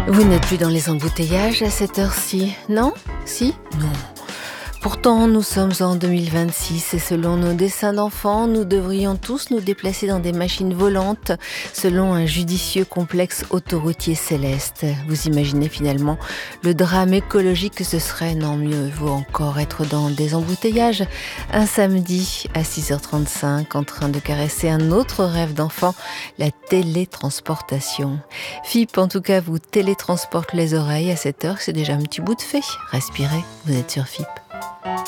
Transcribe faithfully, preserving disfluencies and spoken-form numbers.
Vous n'êtes plus dans les embouteillages à cette heure-ci, non? Si? Non. Pourtant, nous sommes en deux mille vingt-six et selon nos dessins d'enfants, nous devrions tous nous déplacer dans des machines volantes selon un judicieux complexe autoroutier céleste. Vous imaginez finalement le drame écologique que ce serait? Non, mieux vaut encore être dans des embouteillages un samedi à six heures trente-cinq en train de caresser un autre rêve d'enfant, la télétransportation. F I P, en tout cas, vous télétransporte les oreilles à cette heure, c'est déjà un petit bout de fait. Respirez, vous êtes sur F I P.